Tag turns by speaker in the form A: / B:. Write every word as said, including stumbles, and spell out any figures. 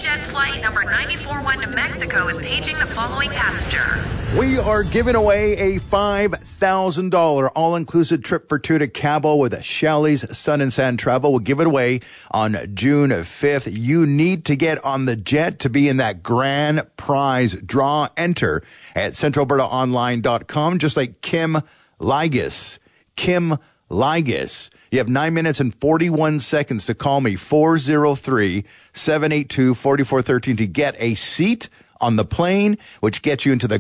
A: EasyJet flight number nine four one to Mexico is paging the following passenger.
B: We are giving away a five thousand dollars all-inclusive trip for two to Cabo with Shelley's Sun and Sand Travel. We'll give it away on June fifth. You need to get on the jet to be in that grand prize draw. Enter at central alberta online dot com, just like Kim Ligas. Kim Ligas. You have nine minutes and forty-one seconds to call me, four oh three, seven eight two, four four one three, to get a seat on the plane, which gets you into the